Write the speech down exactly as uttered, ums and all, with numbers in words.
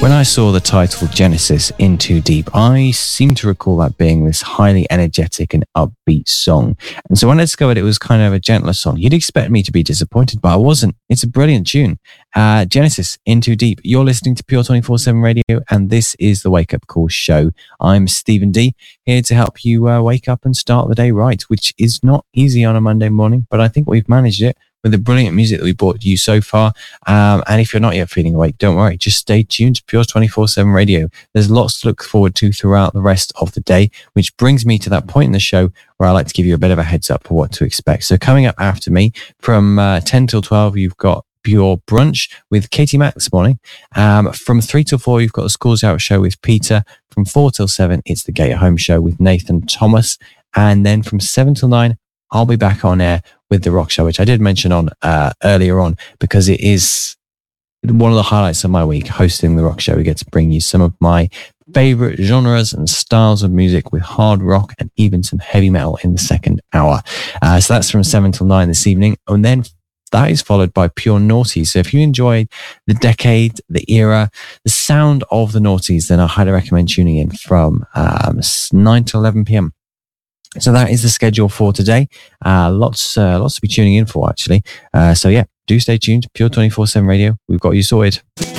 When I saw the title Genesis In Too Deep, I seem to recall that being this highly energetic and upbeat song. And so when I discovered it was kind of a gentler song, you'd expect me to be disappointed, but I wasn't. It's a brilliant tune. Uh, Genesis In Too Deep. You're listening to Pure twenty-four seven Radio, and this is the Wake Up Call Show. I'm Stephen D, here to help you uh, wake up and start the day right, which is not easy on a Monday morning, but I think we've managed it with the brilliant music that we brought you so far. Um, and if you're not yet feeling awake, don't worry. Just stay tuned to Pure twenty-four seven Radio. There's lots to look forward to throughout the rest of the day, which brings me to that point in the show where I like to give you a bit of a heads up for what to expect. So coming up after me from uh, ten till twelve, you've got Pure Brunch with Katie Mack this morning. Um, from three till four, you've got the Schools Out Show with Peter. From four till seven, it's the Gate Home Show with Nathan Thomas. And then from seven till nine, I'll be back on air with The Rock Show, which I did mention on uh, earlier on, because it is one of the highlights of my week, hosting The Rock Show. We get to bring you some of my favorite genres and styles of music with hard rock and even some heavy metal in the second hour. Uh, so that's from seven till nine this evening. And then that is followed by Pure Naughties. So if you enjoyed the decade, the era, the sound of the Naughties, then I highly recommend tuning in from um, nine to eleven p.m. So that is the schedule for today. Uh, lots, uh, lots to be tuning in for, actually. Uh, so yeah, do stay tuned. Pure twenty-four seven Radio. We've got you sorted.